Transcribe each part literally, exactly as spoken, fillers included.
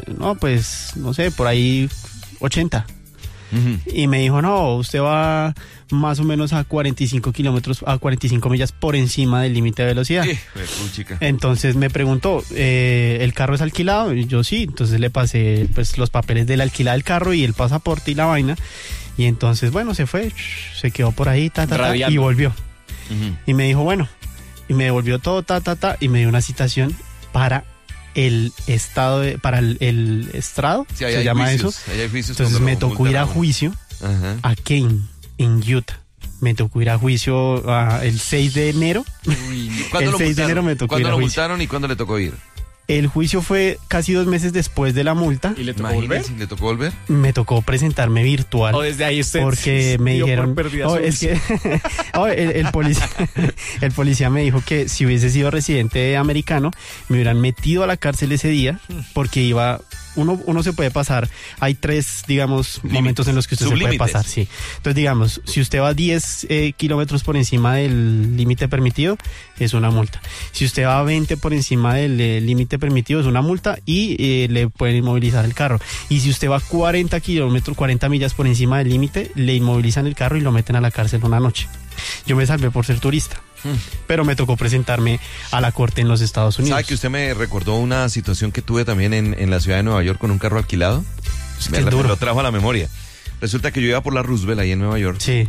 no, pues, no sé, por ahí ochenta. Uh-huh. Y me dijo, no, usted va más o menos a cuarenta y cinco kilómetros, a cuarenta y cinco millas por encima del límite de velocidad. Sí, chica. Entonces me preguntó, eh, ¿el carro es alquilado? Y yo sí, entonces le pasé pues los papeles de la alquilada del carro y el pasaporte y la vaina. Y entonces, bueno, se fue, se quedó por ahí, ta, ta, ta, y volvió. Uh-huh. Y me dijo, bueno, y me devolvió todo, ta, ta, ta, y me dio una citación para el estado, de, para el, el estrado, sí, se llama juicios, eso. Entonces me tocó ir a juicio uh-huh. a Kane, en Utah. Me tocó ir a juicio uh, el seis de enero. Uy, el lo seis de enero me tocó ir a lo juicio. multaron y cuándo le tocó ir? El juicio fue casi dos meses después de la multa. ¿Y le tocó volver? ¿Le tocó volver? Me tocó presentarme virtual. O desde ahí usted porque me dijeron, oh, es que oh, el, el, policía, el policía me dijo que si hubiese sido residente americano, me hubieran metido a la cárcel ese día porque iba... Uno, uno se puede pasar, hay tres, digamos, límites, momentos en los que usted se puede pasar, sí. Entonces, digamos, si usted va diez eh, kilómetros por encima del límite permitido, es una multa. Si usted va veinte por encima del eh, límite permitido, es una multa y eh, le pueden inmovilizar el carro. Y si usted va cuarenta kilómetros, cuarenta millas por encima del límite, le inmovilizan el carro y lo meten a la cárcel una noche. Yo me salvé por ser turista. Pero me tocó presentarme a la corte en los Estados Unidos. ¿Sabe que usted me recordó una situación que tuve también en, en la ciudad de Nueva York con un carro alquilado? Es me, que la, es me lo trajo a la memoria. Resulta que yo iba por la Roosevelt ahí en Nueva York. Sí.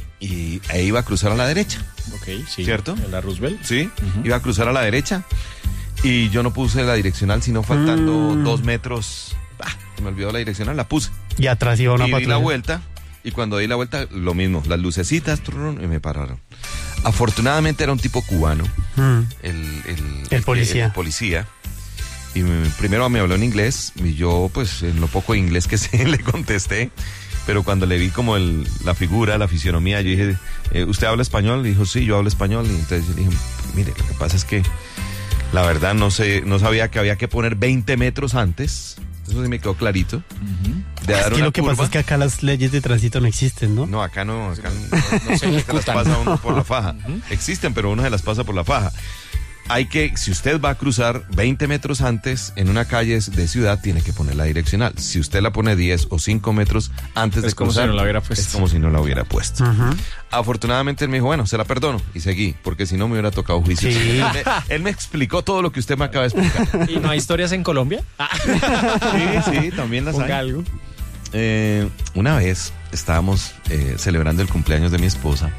Y ahí iba a cruzar a la derecha. Ok, sí. ¿Cierto? ¿En la Roosevelt? Sí, uh-huh. Iba a cruzar a la derecha. Y yo no puse la direccional, sino faltando mm. dos metros. Ah, me olvidó la direccional, la puse. Y atrás iba una y patrulla. Y di la vuelta. Y cuando di la vuelta, lo mismo, las lucecitas, trrr, y me pararon. Afortunadamente era un tipo cubano, mm. el, el, el policía. El policía. Y me, primero me habló en inglés, y yo, pues, en lo poco inglés que sé, le contesté. Pero cuando le vi como el, la figura, la fisionomía, yo dije, eh, ¿usted habla español? Y dijo, sí, yo hablo español. Y entonces yo dije, mire, lo que pasa es que la verdad no sé, no sabía que había que poner veinte metros antes. Eso sí me quedó clarito. Uh-huh. De es dar que una lo que curva. pasa es que acá las leyes de tránsito no existen, ¿no? No, acá no, acá no, no, no se las pasa uno por la faja. Uh-huh. Existen, pero uno se las pasa por la faja. Hay que, si usted va a cruzar veinte metros antes en una calle de ciudad, tiene que poner la direccional. Si usted la pone diez o cinco metros antes es de cruzar, como si no la hubiera puesto. Es como si no la hubiera puesto. Uh-huh. Afortunadamente él me dijo, bueno, se la perdono, y seguí, porque si no me hubiera tocado juicio. Sí. Él, me, él me explicó todo lo que usted me acaba de explicar. ¿Y no hay historias en Colombia? Sí, sí, también las hay. Algo. Eh, una vez estábamos eh, celebrando el cumpleaños de mi esposa,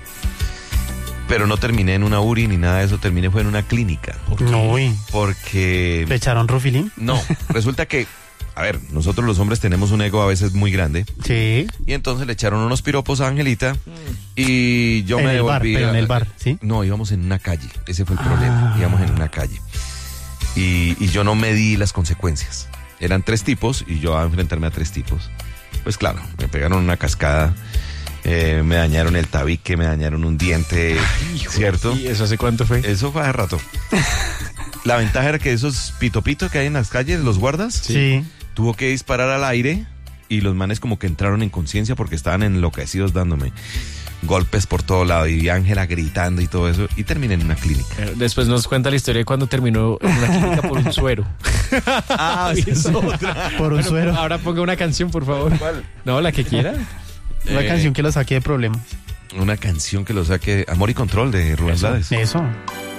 pero no terminé en una U R I ni nada de eso, terminé fue en una clínica. ¿Por qué? No, uy. Porque... ¿Le echaron Rufilín? No, resulta que, a ver, nosotros los hombres tenemos un ego a veces muy grande. Sí. Y entonces le echaron unos piropos a Angelita y yo en me el devolví. Bar, pero a, en el bar, ¿sí? No, íbamos en una calle, ese fue el problema, ah. íbamos en una calle. Y, y yo no medí las consecuencias. Eran tres tipos y yo a enfrentarme a tres tipos. Pues claro, me pegaron una cascada. Eh, me dañaron el tabique, me dañaron un diente, ay, ¿cierto? ¿Y eso hace cuánto fue? Eso fue hace rato. La ventaja era que esos pito pito que hay en las calles, los guardas, sí, tuvo que disparar al aire y los manes como que entraron en conciencia porque estaban enloquecidos dándome golpes por todo lado y Ángela gritando y todo eso y terminé en una clínica. Después nos cuenta la historia de cuando terminó en una clínica por un suero. Ah, esa es otra. Por un bueno, suero. Ahora ponga una canción, por favor. ¿Cuál? No, la que quiera. Una eh, canción que lo saque de problemas. Una canción que lo saque... Amor y Control de Rubén Blades. Eso.